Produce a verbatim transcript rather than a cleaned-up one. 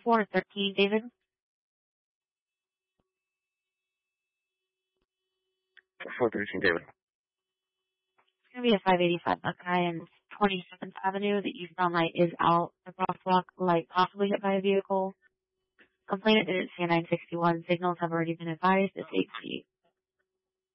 four thirteen, David. four thirteen, David. It's going to be a five eighty-five Buckeye and twenty-seventh Avenue. The eastbound light is out. The crosswalk light possibly hit by a vehicle. Complainant didn't see a nine sixty-one. Signals have already been advised. It's eight feet.